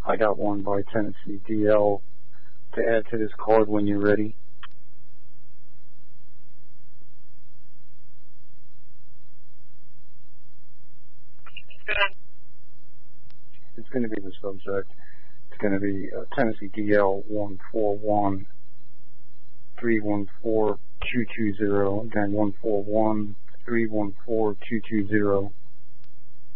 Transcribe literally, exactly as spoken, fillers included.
I got one by Tennessee D L to add to this card when you're ready. It's going to be the subject. It's going to be uh, Tennessee D L one four one three one four two two zero, again one four one three one four two two zero.